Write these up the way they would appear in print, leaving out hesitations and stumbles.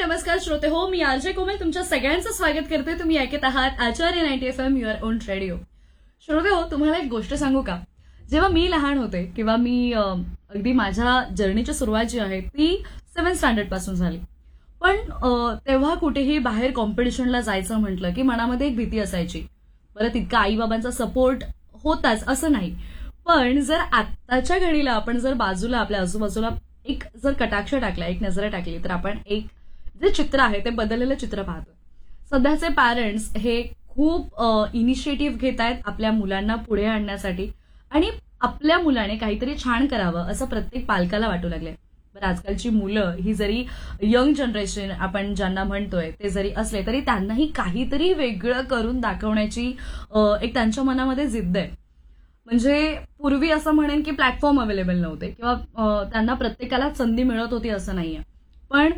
नमस्कार श्रोते हो, मी आरजे कोमल तुमच्या सगळ्यांचं स्वागत करते. तुम्ही ऐकत आहात आचार्य 90 FM युअर ओन रेडिओ. श्रोते हो, तुम्हाला एक गोष्ट सांगू का? जेव्हा मी लहान होते किंवा मी अगदी माझ्या जर्नीची सुरुवात जी आहे ती 7th स्टँडर्ड पासून झाली. पण तेव्हा कुठेही बाहेर कॉम्पिटिशनला जायचं म्हटलं की मनामध्ये एक भीती असायची. बरं, तितका आईबाबांचा सपोर्ट होताच असं नाही, पण जर आत्ताच्या घडीला आपण जर बाजूला आपल्या आजूबाजूला एक जर कटाक्ष टाकला, एक नजर टाकली, तर आपण एक जे चित्र आहे ते बदललेलं चित्र पाहतो. सध्याचे पॅरेंट्स हे खूप इनिशिएटिव्ह घेत आहेत आपल्या मुलांना पुढे आणण्यासाठी आणि आपल्या मुलाने काहीतरी छान करावं असं प्रत्येक पालकाला वाटू लागलंय. बरं, आजकालची मुलं ही जरी यंग जनरेशन आपण ज्यांना म्हणतोय ते जरी असले तरी त्यांनाही काहीतरी वेगळं करून दाखवण्याची एक त्यांच्या मनामध्ये जिद्द आहे. म्हणजे पूर्वी असं म्हणेन की प्लॅटफॉर्म अवेलेबल नव्हते किंवा त्यांना प्रत्येकाला संधी मिळत होती असं नाहीये. पण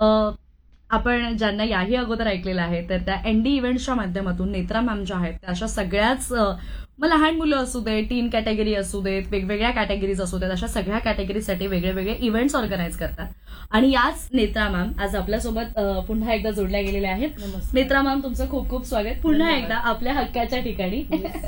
आपण ज्यांना याही अगोदर ऐकलेलं आहे तर त्या एनडी इव्हेंट्सच्या माध्यमातून नेत्रा मॅम ज्या आहेत त्या अशा सगळ्याच मग लहान मुलं असू देत, टीन कॅटेगरी असू देत, वेगवेगळ्या कॅटेगरीज असू देत, अशा सगळ्या कॅटेगरीसाठी वेगळे वेगळे इव्हेंट्स ऑर्गनाईज करतात. आणि याच नेत्रा मॅम आज आपल्यासोबत पुन्हा एकदा जोडल्या गेलेल्या आहेत. नेत्रा मॅम, तुमचं खूप खूप स्वागत पुन्हा एकदा आपल्या हक्काच्या ठिकाणी.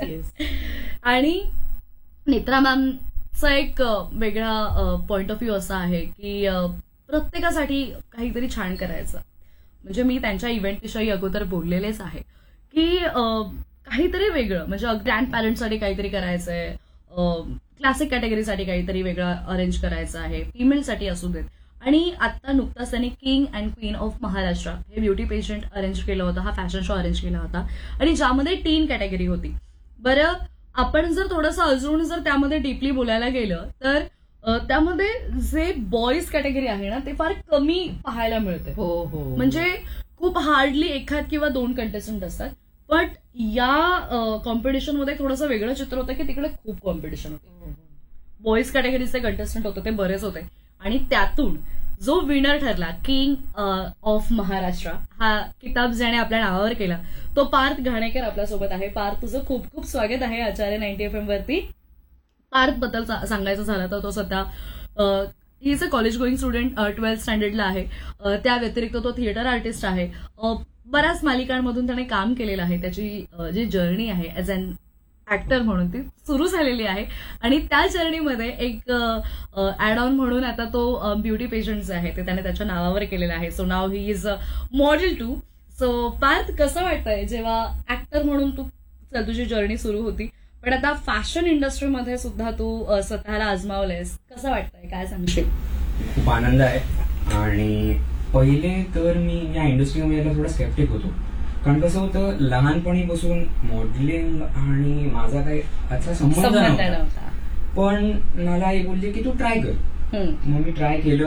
आणि नेत्रा मॅमचा एक वेगळा पॉइंट ऑफ व्ह्यू असा आहे की प्रत्येकासाठी काहीतरी छान करायचं. म्हणजे मी त्यांच्या इव्हेंटविषयी अगोदर बोललेलेच आहे की काहीतरी वेगळं, म्हणजे ग्रँड पॅरेंट्ससाठी काहीतरी करायचंय, क्लासिक कॅटेगरीसाठी काहीतरी वेगळं अरेंज करायचं आहे, फिमेलसाठी असू देत. आणि आता नुकताच त्यांनी king and queen of Maharashtra हे ब्युटी पेजंट अरेंज केलं होतं, हा फॅशन शो अरेंज केला होता आणि ज्यामध्ये टीन कॅटेगरी होती. बरं, आपण जर थोडंसं अजून जर त्यामध्ये डीपली बोलायला गेलं तर त्यामध्ये जे बॉईज कॅटेगरी आहे ना ते फार कमी पाहायला मिळते. हो हो, म्हणजे खूप हार्डली एखाद किंवा 2 कंटेस्टंट असतात. पण या कॉम्पिटिशनमध्ये थोडंसं वेगळं चित्र होतं की तिकडे खूप कॉम्पिटिशन होते. बॉईज कॅटेगरीचे कंटेस्टंट होते ते बरेच होते आणि त्यातून जो विनर ठरला किंग ऑफ महाराष्ट्र हा किताब ज्याने आपल्या नावावर केला तो पार्थ घाणेकर आपल्यासोबत आहे. पार्थ, तुझं खूप खूप स्वागत आहे आचार्य 90 FM वरती. पार्थ बद्दल सांगायचं झालं तर तो सध्या he is a college going student, 12th स्टँडर्डला आहे. त्या व्यतिरिक्त तो थिएटर आर्टिस्ट आहे. बऱ्याच मालिकांमधून त्याने काम केलेलं आहे. त्याची जी जर्नी आहे ऍज अन ऍक्टर म्हणून ती सुरू झालेली आहे आणि त्या जर्नीमध्ये एक ऍड ऑन म्हणून आता तो ब्युटी पेजंट जे आहे ते त्याने त्याच्या नावावर केलेलं आहे. So now he is model to. So Parth, कसं वाटतंय जेव्हा ऍक्टर म्हणून तुझी जर्नी सुरू होती पण आता फॅशन इंडस्ट्रीमध्ये सुद्धा तू स्वतःला आजमावलंयस, कसं वाटतंय, काय सांगशील? खूप आनंद आहे. आणि पहिले तर मी या इंडस्ट्रीमध्ये थोडं स्केप्टिक होतो, कारण कसं होतं लहानपणीपासून मॉडेलिंग आणि माझा काही अच्छा संबंध नव्हता. पण मला आई बोलली की तू ट्राय कर. मग मी ट्राय केलं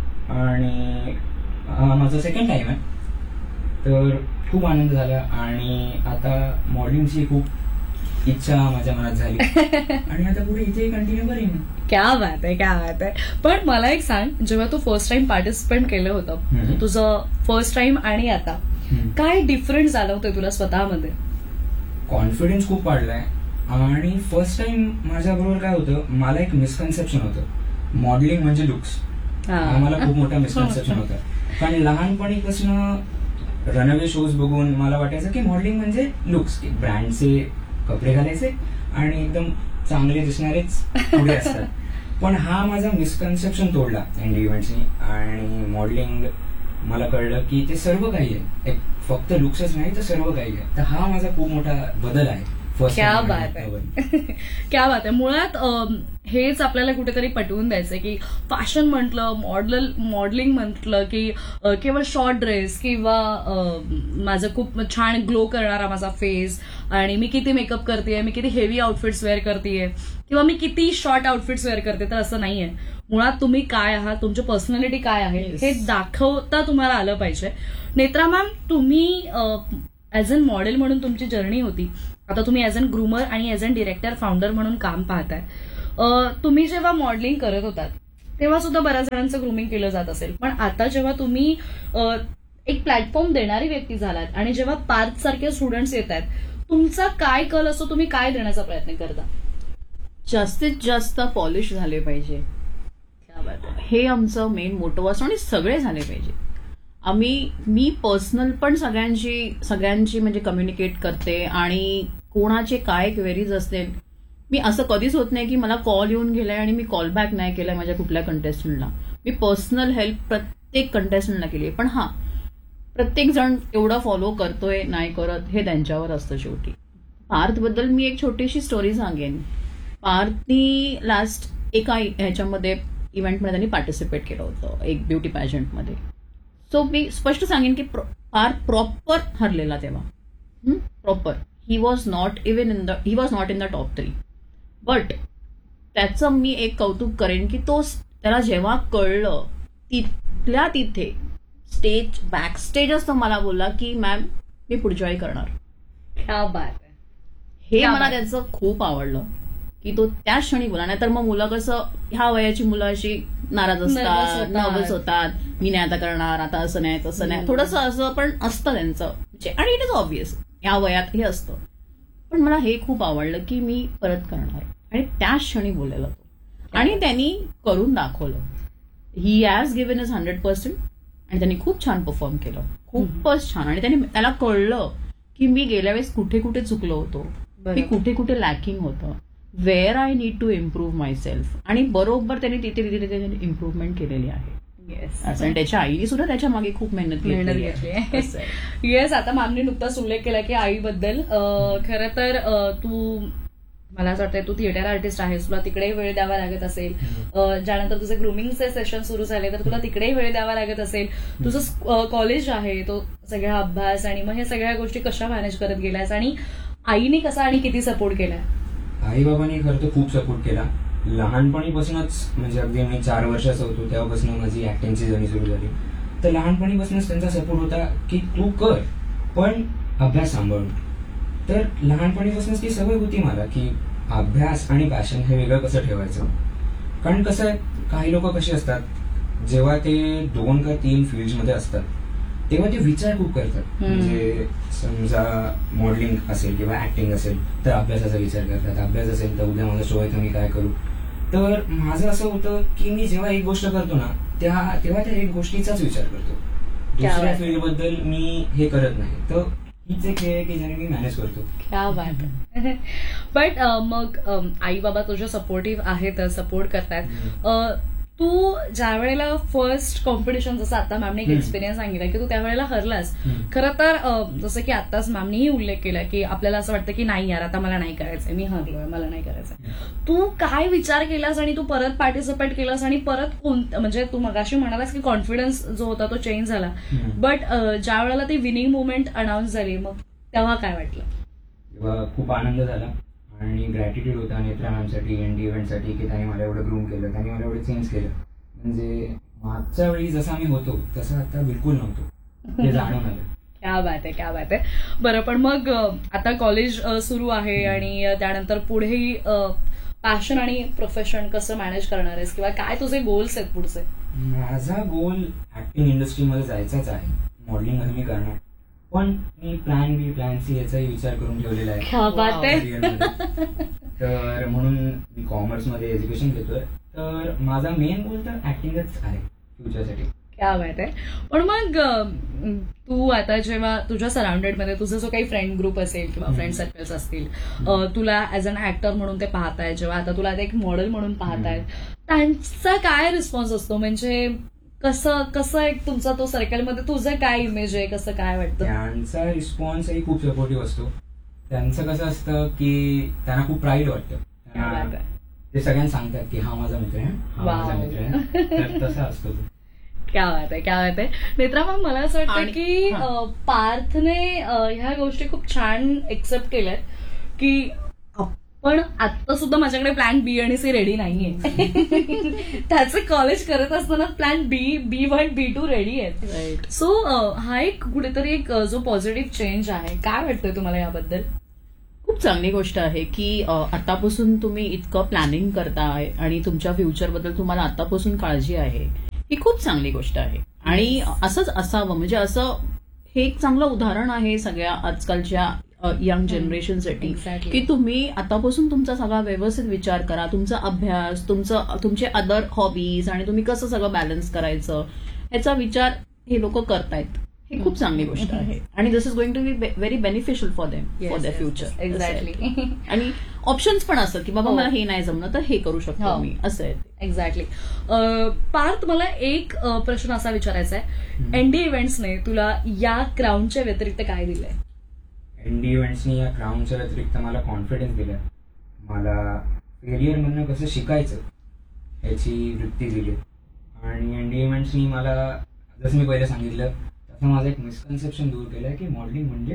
आणि माझा सेकंड टाइम आहे, तर खूप आनंद झाला. आणि आता मॉडेलिंगची खूप इच्छा माझ्या मनात झाली आणि आता पुढे इथे कंटिन्यू करीन. क्या बात आहे, क्या बात आहे. पण मला एक सांग, जेव्हा तू फर्स्ट टाइम पार्टिसिपेट केलं होतं, तुझं फर्स्ट टाइम आणि आता काय डिफरन्स जाणवतोय तुला स्वतःमध्ये? कॉन्फिडन्स खूप वाढलाय. आणि फर्स्ट टाइम माझ्याबरोबर काय होतं, मला एक मिसकन्सेप्शन होतं मॉडेलिंग म्हणजे लुक्स. मला खूप मोठा मिसकन्सेप्शन होतं, कारण लहानपणीपासून रनअवे शोज बघून मला वाटायचं की मॉडेलिंग म्हणजे लुक्स, ब्रँडचे कपडे घालायचे आणि एकदम चांगले दिसणारेच पुढे असतात. पण हा माझा मिसकन्सेप्शन तोडला एनडी इव्हेंट्सनी आणि मॉडेलिंग मला कळलं की ते सर्व काही आहे, फक्त लुक्सच नाही तर सर्व काही आहे. तर हा माझा खूप मोठा बदल आहे. क्या बात आहे, क्या बात आहे. मुळात हेच आपल्याला कुठेतरी पटवून द्यायचंय की फॅशन म्हटलं, मॉडेलिंग म्हटलं की केवळ शॉर्ट ड्रेस किंवा माझं खूप छान ग्लो करणारा माझा फेस आणि मी किती मेकअप करतेय, मी किती हेवी आउटफिट्स वेअर करतेय किंवा मी किती शॉर्ट आउटफिट्स वेअर करते, तर असं नाहीये. मुळात तुम्ही काय आहात, तुमची पर्सनॅलिटी काय आहे हे दाखवता तुम्हाला आलं पाहिजे. नेत्रा मॅम, तुम्ही ऍज अन मॉडेल म्हणून तुमची जर्नी होती, आता तुम्ही ऍज अन ग्रूमर आणि ऍज अन डिरेक्टर, फाउंडर म्हणून काम पाहताय. तुम्ही जेव्हा मॉडेलिंग करत होतात तेव्हा सुद्धा बऱ्याच जणांचं ग्रूमिंग केलं जात असेल, पण आता जेव्हा तुम्ही एक प्लॅटफॉर्म देणारी व्यक्ती झालात आणि जेव्हा पार्थ सारखे स्टुडंट्स येत आहेत, तुमचा काय कल असतो, तुम्ही काय देण्याचा प्रयत्न करता? जास्तीत जास्त पॉलिश झाले पाहिजे, हे आमचं मेन मोटो असतो आणि सगळे झाले पाहिजे. मी पर्सनल पण सगळ्यांची म्हणजे कम्युनिकेट करते, आणि कोणाचे काय क्वेरीज असतील, मी असं कधीच होत नाही की मला कॉल येऊन गेलाय आणि मी कॉल बॅक नाही केलाय माझ्या कुठल्या कंटेस्टंटला. मी पर्सनल हेल्प प्रत्येक कंटेस्टंटला केली आहे. पण हा, प्रत्येक जण एवढं फॉलो करतोय नाही करत हे त्यांच्यावर असतं शेवटी. पार्थबद्दल मी एक छोटीशी स्टोरी सांगेन. पार्थनी लास्ट एका ह्याच्यामध्ये इव्हेंटमध्ये त्यांनी पार्टिसिपेट केलं होतं, एक ब्युटी पॅजंटमध्ये. सो मी स्पष्ट सांगेन की पार्थ प्रॉपर हरलेला तेव्हा, proper. He was not in the top 3. But त्याचं मी एक कौतुक करेन की त्याला जेव्हा कळलं, तिथल्या तिथे बॅकस्टेजच तो मला बोलला की मॅम मी पुढच्या वेळी करणार. क्या बात आहे. हे मला त्याचं खूप आवडलं की तो त्याच क्षणी बोला. नाहीतर मग मुलं कसं, ह्या वयाची मुलं अशी नाराज असतात, नर्वस होतात, मी नाही आता करणार, आता असं नाही तसं नाही, थोडंसं असं पण असतं त्यांचं. आणि इट इज ऑब्विस या वयात हे असतं. पण मला हे खूप आवडलं की मी परत करणार, आणि त्याच क्षणी बोललेला तो, आणि त्यांनी करून दाखवलं. ही हॅज गिव्हन इज 100%, आणि त्यांनी खूप छान परफॉर्म केलं, खूपच छान. आणि त्याला कळलं की मी गेल्या वेळेस कुठे कुठे चुकलो होतो, मी कुठे कुठे लॅकिंग होतं, wear I need to improve my self, आणि बरोबर त्यांनी तिथे इम्प्रूव्हमेंट केलेली आहे. आणि त्याच्या आईने सुद्धा त्याच्या मागे खूप मेहनत घेतली. येस. आता मॅमने नुकताच उल्लेख केला की आईबद्दल. खरं तर तू, मला असं वाटतं तू थिएटर आर्टिस्ट आहेस, तुला तिकडेही वेळ द्यावा लागत असेल. ज्यानंतर तुझे ग्रुमिंगचे सेशन सुरू झाले तर तुला तिकडेही वेळ द्यावा लागत असेल. तुझं कॉलेज आहे, तो सगळा अभ्यास, आणि मग हे सगळ्या गोष्टी कशा मॅनेज करत गेल्यास, आणि आईने कसा आणि किती सपोर्ट केलाय? आई बाबांनी खरं तर खूप सपोर्ट केला. लहानपणीपासूनच, म्हणजे अगदी मी 4 वर्षाचा होतो तेव्हापासून माझी ऍक्टिंगची जर्नी सुरू झाली. तर लहानपणीपासूनच त्यांचा सपोर्ट होता की तू कर, पण अभ्यास सांभाळून. तर लहानपणीपासूनच ती सवय होती मला की अभ्यास आणि पॅशन हे वेगळं कसं ठेवायचं. कारण कसं आहे, काही लोक कसे असतात, जेव्हा ते 2 का 3 फील्डमध्ये असतात तेव्हा ते विचार खूप करतात. म्हणजे समजा मॉडेलिंग असेल किंवा ऍक्टिंग असेल तर अभ्यासाचा विचार करतात, अभ्यास असेल तर उद्या माझा शो आहे तर मी काय करू. तर माझं असं होतं की मी जेव्हा एक गोष्ट करतो ना तेव्हा त्या एक गोष्टीचाच विचार करतो, दुसऱ्या फील्डबद्दल मी हे करत नाही. तर हीच एक हे आहे की ज्याने मी मॅनेज करतो. क्या बात. बट मग आई बाबा तुझे सपोर्टिव्ह आहेत, सपोर्ट करतायत. तू ज्या वेळेला फर्स्ट कॉम्पिटिशन, जसं आता मॅमने एक एक्सपिरियन्स सांगितला की तू त्यावेळेला हरलास. खरं तर जसं की आताच मॅमनेही उल्लेख केला की आपल्याला असं वाटतं की नाही यार, आता मला नाही करायचंय, मी हरलोय, मला नाही करायचंय. तू काय विचार केलास आणि तू परत पार्टिसिपेट केलास, आणि परत म्हणजे तू मगाशी म्हणालास की कॉन्फिडन्स जो होता तो चेंज झाला, बट ज्या वेळेला ती विनिंग मुवमेंट अनाऊन्स झाली मग तेव्हा काय वाटलं? तेव्हा खूप आनंद झाला आणि ग्रॅटिट्यूड होता नेत्रा मॅमसाठी, एनडी इव्हेंटसाठी की त्यांनी मला एवढं ग्रूम केलं, त्यांनी मला एवढं चेंज केलं. म्हणजे मागच्या वेळी जसं आम्ही होतो तसं आता बिलकुल नव्हतो, हे जाणून आलं. क्या बात आहे, क्या बात आहे. बरं, पण मग आता कॉलेज सुरू आहे आणि त्यानंतर पुढेही पॅशन आणि प्रोफेशन कसं मॅनेज करणार आहेस, किंवा काय तुझे गोल्स आहेत पुढचे? माझा गोल ऍक्टिंग इंडस्ट्रीमध्ये जायचाच आहे, मॉडेलिंग मी करणार. पण मी प्लॅन बी प्लॅन सी याचाही विचार करून ठेवलेला आहे. क्या बात आहे. तर म्हणून मी कॉमर्समध्ये एज्युकेशन घेतोय. तर माझा मेन गोल तर ऍक्टिंगच आहे फ्युचरसाठी. क्या बात आहे. पण मग तू आता जेव्हा तुझ्या सराउंडेडमध्ये तुझा जो काही फ्रेंड ग्रुप असेल किंवा फ्रेंड सर्कल्स असतील, तुला ऍज अन ऍक्टर म्हणून ते पाहतायत, जेव्हा आता तुला एक मॉडेल म्हणून पाहतायत, त्यांचा काय रिस्पॉन्स असतो? म्हणजे कसं एक तुमचा तो सर्कलमध्ये तुझं काय इमेज आहे, कसं काय वाटतं? त्यांचा रिस्पॉन्सही खूप सपोर्टिव्ह असतो. त्यांचं कसं असतं की त्यांना खूप प्राईड वाटतं, ते सगळ्यांना सांगतात की हा माझा मित्र आहे, हा माझा मित्र आहे. तर तसा असतो. क्या बात आहे, क्या बात आहे. नेत्रा मॅम, मला असं वाटतं की पार्थने ह्या गोष्टी खूप छान एक्सेप्ट केल्यात की पण आता सुद्धा माझ्याकडे प्लॅन बी आणि सी रेडी नाहीये. त्याचे कॉलेज करत असताना प्लॅन B1 B2 रेडी आहेत. सो हा एक कुठेतरी एक जो पॉझिटिव्ह चेंज आहे, काय वाटतंय तुम्हाला याबद्दल? खूप चांगली गोष्ट आहे की आतापासून तुम्ही इतकं प्लॅनिंग करताय आणि तुमच्या फ्युचरबद्दल तुम्हाला आतापासून काळजी आहे, ही खूप चांगली गोष्ट आहे. आणि असंच असावं, म्हणजे असं हे एक चांगलं उदाहरण आहे सगळ्या आजकालच्या यंग जनरेशनसाठी की तुम्ही आतापासून तुमचा सगळा व्यवस्थित विचार करा, तुमचा अभ्यास, तुमचे अदर हॉबीज, आणि तुम्ही कसं सगळं बॅलन्स करायचं ह्याचा विचार हे लोक करतायत, हे खूप चांगली गोष्ट आहे आणि दिस is going to be very beneficial for them for the future. Exactly. आणि ऑप्शन्स पण असतात की बाबा मला हे नाही जमलं तर हे करू शकतो मी, असं आहे. एक्झॅक्टली. पार्थ, मला एक प्रश्न असा विचारायचा आहे, एनडी इव्हेंट्सने तुला या क्राऊनच्या व्यतिरिक्त काय दिलंय? एनडी इव्हेंट्सनी या क्राऊनच्या व्यतिरिक्त मला कॉन्फिडन्स दिला, मला फेलियर मधनं कसं शिकायचं याची वृत्ती दिली. आणि एनडी इव्हेंट्सनी मला, जसं मी पहिले सांगितलं तसं, माझं एक मिसकन्सेप्शन दूर केलंय की मॉडेलिंग म्हणजे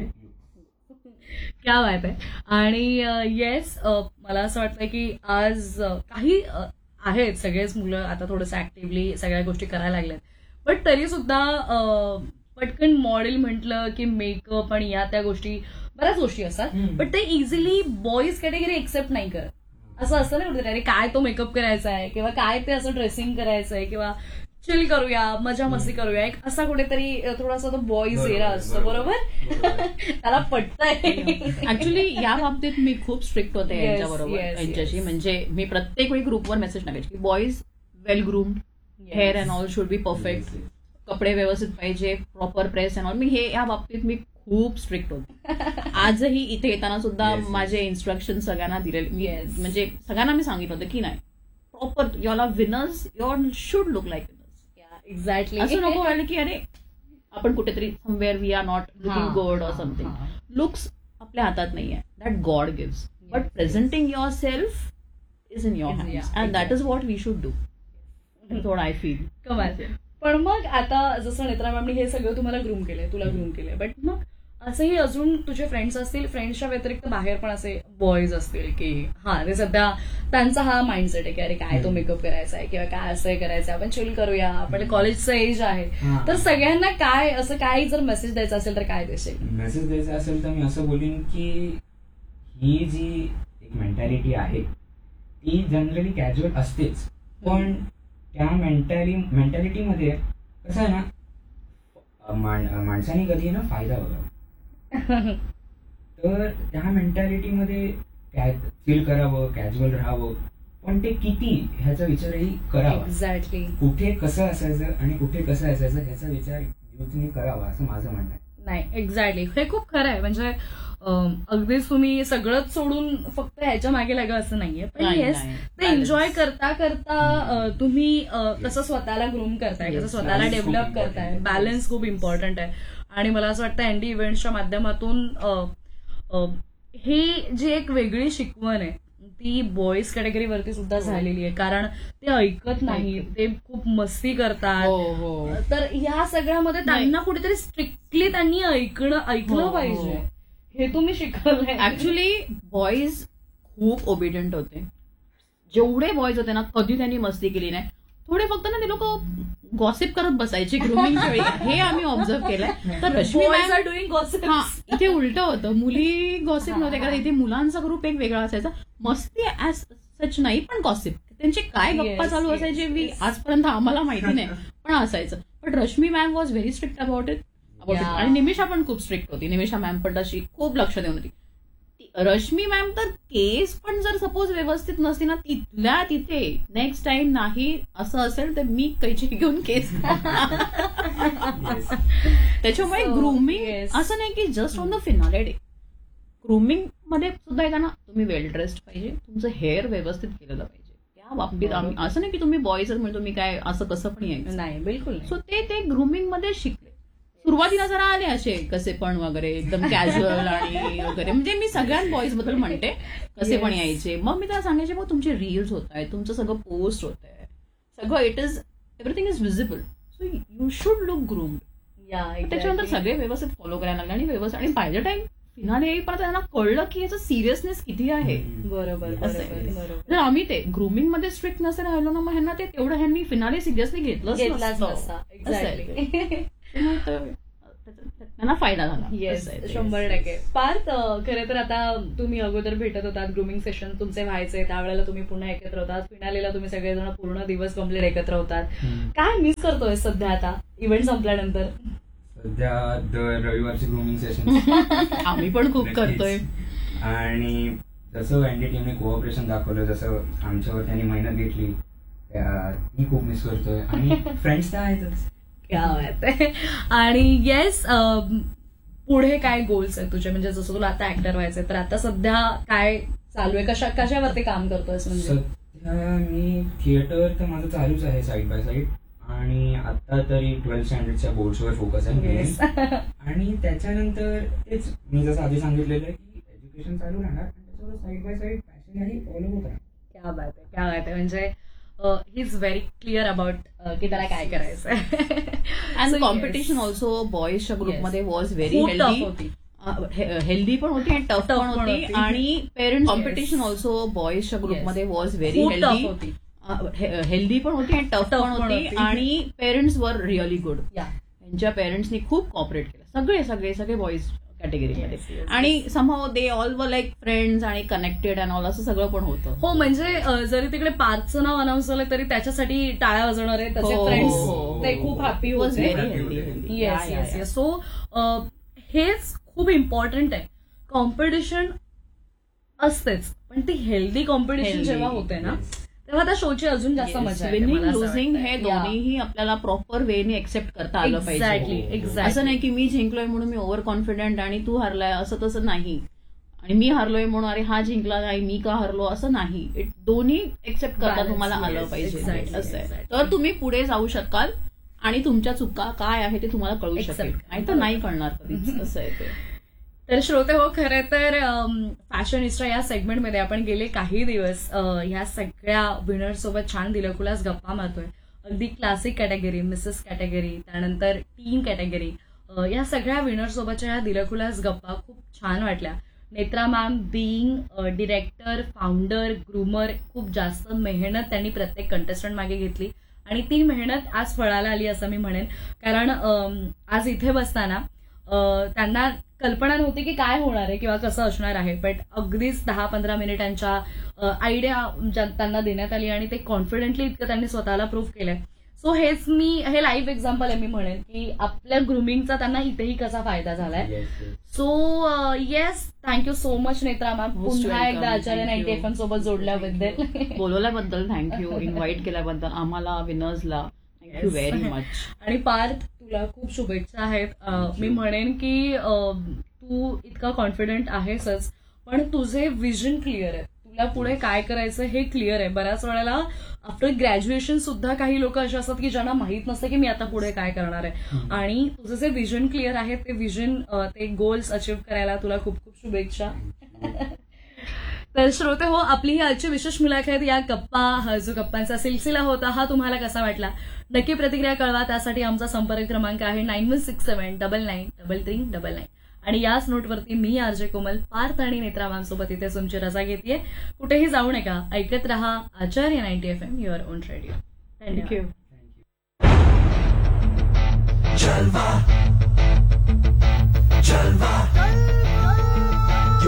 क्या बात आहे. आणि येस, मला असं वाटतं की आज काही आहेत सगळेच मुलं आता थोडंसं ऍक्टिव्हली सगळ्या गोष्टी करायला लागल्यात, बट तरी सुद्धा पटकन मॉडेल म्हटलं की मेकअप आणि या त्या गोष्टी, बऱ्याच गोष्टी असतात, बट ते इझिली बॉईज कॅटेगरी एक्सेप्ट नाही करत. असं असतं ना कुठे, अरे काय तो मेकअप करायचा आहे, किंवा काय ते असं ड्रेसिंग करायचं आहे, किंवा चिल करूया, मजा मस्ती करूया, एक असा कुठेतरी थोडासा तो बॉईज एरा असतो. बरोबर? त्याला पटतंय. ऍक्च्युली या बाबतीत मी खूप स्ट्रिक्ट होते Yes, यांच्याबरोबर, yes, यांच्याशी. yes. म्हणजे मी प्रत्येक वेळी ग्रुपवर मेसेज टाकायचे की boys well groomed, hair and all should be perfect, कपडे व्यवस्थित पाहिजे, प्रॉपर प्रेस अँड ऑल. मी हे या बाबतीत मी खूप स्ट्रिक्ट होते. आजही इथे येताना सुद्धा माझे इन्स्ट्रक्शन सगळ्यांना दिलेले, म्हणजे सगळ्यांना मी सांगितलं होतं की नाही, प्रॉपर याला winners your should look like winners. Exactly. असं नको व्हायला की अरे आपण कुठेतरी somewhere we R not looking good or something. Looks आपल्या हातात नाहीये, that God gives, but presenting your self is in your hands and that is what we should do. थोडं आय फील. कमाल. पण मग आता जसं नेत्रा मॅमनी हे सगळं तुम्हाला ग्रूम केलंय, तुला ग्रूम केलंय, बट मग असंही अजून तुझे फ्रेंड्स असतील, फ्रेंड्सच्या व्यतिरिक्त बाहेर पण असे बॉईज असतील की ते सध्या त्यांचा हा माइंडसेट आहे की अरे काय तो मेकअप करायचा आहे, किंवा काय असं करायचं आहे, आपण चिल करूया, आपण कॉलेजचं एज आहे, तर सगळ्यांना काय असं काय जर मेसेज द्यायचा असेल तर काय देशील? मेसेज द्यायचा असेल तर मी असं बोलीन की ही जी एक मेंटॅलिटी आहे ती जनरली कॅज्युअल असतेच, पण त्या मेंटॅलिटीमध्ये कसं आहे ना, माणसाने कधी ना फायदा बघावा. तर त्या मेंटॅलिटीमध्ये फील करावं, कॅज्युअल राहावं, पण ते किती ह्याचा विचारही करावा. एक्झॅक्टली. कुठे कसं असायचं आणि कुठे कसं असायचं ह्याचा विचार युथने करावा, असं माझं म्हणणं आहे. नाही, एक्झॅक्टली, हे खूप खरं आहे. म्हणजे अगदीच तुम्ही सगळंच सोडून फक्त ह्याच्या मागे लागा असं नाहीये, पण येस, ते एन्जॉय करता करता तुम्ही कसं स्वतःला ग्रूम करताय, कसं स्वतःला डेव्हलप करताय, बॅलन्स खूप इम्पॉर्टंट आहे. आणि मला असं वाटतं एनडी इव्हेंट्सच्या माध्यमातून हे जी एक वेगळी शिकवण आहे ती बॉईज कॅटेगरीवरती सुद्धा झालेली आहे, कारण ते ऐकत नाही, ते खूप मस्ती करतात. तर या सगळ्यामध्ये त्यांना कुठेतरी स्ट्रिक्टली त्यांनी ऐकलं पाहिजे, हे तुम्ही शिकवलंय. ऍक्च्युली बॉईज खूप ओबिडियंट होते. जेवढे बॉईज होते ना, कधी त्यांनी मस्ती केली नाही. थोडे फक्त ना ते लोक गॉसिप करत बसायचे ग्रूमिंगच्या वेळी, हे आम्ही ऑब्झर्व केलंय. तर रश्मी इथे उलट होतं, मुली गॉसिप नव्हते करत, इथे मुलांचा ग्रुप एक वेगळा असायचा. मस्ती ऍज सच नाही, पण गॉसिप, त्यांचे काय गप्पा चालू असायचे आजपर्यंत आम्हाला माहिती नाही, पण असायचं. पण Rashmi ma'am was very strict about it. आणि निमिषा पण खूप स्ट्रिक्ट होती. निमिषा मॅम पण तशी खूप लक्ष देऊन होती. रश्मी मॅम तर केस पण जर सपोज व्यवस्थित नसती ना, तिथल्या तिथे नेक्स्ट टाइम नाही असं असेल तर मी कैची घेऊन केस. त्याच्यामुळे ग्रूमिंग असं नाही की just on the finale day. Grooming मध्ये सुद्धा येताना तुम्ही वेल ड्रेस्ड पाहिजे, तुमचं हेअर व्यवस्थित केलेलं पाहिजे. त्या बाबतीत आम्ही असं नाही की तुम्ही बॉयजच म्हणजे तुम्ही काय असं कसं पण यायचं नाही, बिलकुल. सो ते ग्रूमिंग मध्ये शिकले. सुरुवातीला जरा आले असे कसे पण वगैरे एकदम कॅज्युअल आणि वगैरे, म्हणजे मी सगळ्यात बॉईज बद्दल म्हणते, कसे पण यायचे. मग मी त्याला सांगायचे मग तुमचे रील्स होत आहेत, तुमचं सगळं पोस्ट होत आहे, सगळं everything is visible, so you should look groomed. त्याच्यानंतर सगळे व्यवस्थित फॉलो करायला लागले आणि व्यवस्थित, आणि बाय द टाइम फिनाले येईपर्यंत त्यांना कळलं की याचं सिरियसनेस किती आहे. बरोबर. जर आम्ही ते ग्रूमिंग मध्ये स्ट्रिक्ट नसे राहिलो ना, मग ह्यांना ते तेवढं ह्यांनी फिनाले सिरियसली घेतलंच त्यांना फायदा झाला. येस, 100%. पार्थ, खरं तर आता तुम्ही अगोदर भेटत होतात, ग्रूमिंग सेशन तुमचे व्हायचे, त्यावेळेला तुम्ही पुन्हा एकत्र होतात, फिनालेला तुम्ही सगळेजण पूर्ण दिवस कम्प्लीट एकत्र होतात. काय मिस करतोय सध्या आता इव्हेंट संपल्यानंतर? सध्या दर रविवारची ग्रूमिंग सेशन आम्ही पण खूप करतोय. आणि जसं एनडी टीमने कोऑपरेशन दाखवलं, जसं आमच्यावर त्यांनी मेहनत घेतली, ती खूप मिस करतोय. आणि फ्रेंड्स तर आहेतच, क्या बात आहे. आणि येस, पुढे काय गोल्स आहेत तुझे, म्हणजे जसं तुला आता ऍक्टर व्हायचंय, तर आता सध्या काय चालू आहे, कशावरती काम करतोयस म्हणजे? सध्या मी थिएटर तर माझं चालूच आहे साईड बाय साईड, आणि आता तरी 12th स्टँडर्डच्या बोर्ड्सवर फोकस आहे. Yes. आणि त्याच्यानंतर तेच मी जसं आधी सांगितलेलं आहे की एज्युकेशन चालू राहणार आणि त्याच्यावर साईड बाय साईड पॅशनही फॉलो होत राहणार. क्या बात आहे, क्या बात आहे. म्हणजे he is very clear about की त्याला काय करायचंय. अँड कॉम्पिटिशन ऑल्सो बॉईजच्या ग्रुपमध्ये वॉज व्हेरी होती. हेल्दी पण होती आणि टफ Tough पण पण होती. होती. आणि पेरेंट्स कॉम्पिटिशन ऑल्सो बॉईजच्या ग्रुपमध्ये वॉज व्हेरी खूप tough हेल्दी होती. हेल्दी पण होती आणि टफ पण होती. आणि पेरेंट्स वर रिअली गुड. या त्यांच्या पेरेंट्सनी खूप कॉपरेट केलं, सगळे बॉईज कॅटेगरीमध्ये. Yes, yes. आणि somehow they all were like friends आणि कनेक्टेड अँड ऑल असं सगळं पण होतं. हो, म्हणजे जरी तिकडे पार्थचं नाव अनाऊन्स झालं तरी त्याच्यासाठी टाळ्या वाजवणारे त्याचे हो, फ्रेंड्स हो, ते खूप हॅपी वॉज होते. Very Happy healthy. होते. Yes yes yes. सो हेच खूप इम्पॉर्टंट आहे. कॉम्पिटिशन असतेच, पण ती हेल्दी कॉम्पिटिशन Healthy. जेव्हा होते ना, तेव्हा त्या शोची अजून जास्त मजा येते. विनिंग मला असं लुझिंग वाटतंय. हे Yeah. दोन्हीही आपल्याला प्रॉपर वेने एक्सेप्ट करता आलं Exactly, पाहिजे. exactly. असं नाही की मी जिंकलोय म्हणून मी ओव्हर कॉन्फिडंट आणि तू हारलाय असं तसं नाही. आणि मी हारलोय म्हणून अरे हा जिंकला नाही मी का हारलो असं नाही. दोन्ही एक्सेप्ट करता Balance, तुम्हाला yes, आलं पाहिजे. exactly, असं आहे. exactly. तर तुम्ही पुढे जाऊ शकाल आणि तुमच्या चुका काय आहे ते तुम्हाला कळू Accept. शकेल. नाही तर नाही कळणार कधीच. असं आहे ते. तर श्रोते हो, खरं तर फॅशनिस्टा या सेगमेंटमध्ये आपण गेले काही दिवस ह्या सगळ्या विनर सोबत छान दिलखुलास गप्पा मारतोय. अगदी क्लासिक कॅटेगरी, मिसेस कॅटेगरी, त्यानंतर टीन कॅटेगरी, या सगळ्या विनर सोबतच्या ह्या दिलखुलास गप्पा खूप छान वाटल्या. Netra ma'am being director, founder, groomer, खूप जास्त मेहनत त्यांनी प्रत्येक कंटेस्टंट मागे घेतली आणि ती मेहनत आज फळाला आली असं मी म्हणेन. कारण आज इथे बसताना त्यांना कल्पना नव्हती की काय होणार आहे किंवा कसं असणार आहे, बट अगदीच 10-15 मिनिटांच्या आयडिया त्यांना देण्यात आली आणि ते कॉन्फिडेंटली इतकं त्यांनी स्वतःला प्रूव्ह केलंय. सो हे लाईव्ह एक्झाम्पल आहे मी म्हणेन की आपल्या ग्रुमिंगचा त्यांना इथेही कसा फायदा झालाय. Yes, yes. So yes, thank you so much Netra ma'am, Most पुन्हा welcome. एकदा आचार्य Thank you. 90 FM सोबत जोडल्याबद्दल. बोलवल्याबद्दल थँक्यू. इन्व्हाइट केल्याबद्दल आम्हाला विनर्सला थँक्यू व्हेरी मच. आणि पार्थ, तुला खूप शुभेच्छा आहेत. मी म्हणेन की तू इतका कॉन्फिडंट आहेसच, पण तुझे विजन क्लिअर आहे. तुला पुढे काय करायचं हे क्लिअर आहे. बऱ्याच वेळेला आफ्टर ग्रॅज्युएशन सुद्धा काही लोक असे असतात की ज्यांना माहित नसतं की मी आता पुढे काय करणार आहे. आणि तुझं जे विजन क्लिअर आहे ते विजन, ते गोल्स अचीव्ह करायला तुला खूप खूप शुभेच्छा. तर श्रोते हो, आपली ही आजची विशेष मुलाखत, या गप्पा, हा जो गप्पांचा सिलसिला होता, हा तुम्हाला कसा वाटला नक्की प्रतिक्रिया कळवा. त्यासाठी आमचा संपर्क क्रमांक आहे 9167993399. आणि याच नोटवरती मी आरजे कोमल, पार्थ आणि नेत्रा मॅम सोबत इथे तुमची रजा घेतेय. कुठेही जाऊ नका, ऐकत रहा आचार्य 90 FM, युअर ओन रेडिओ. धन्यवाद. थँक्यू. Thank you. Jalva.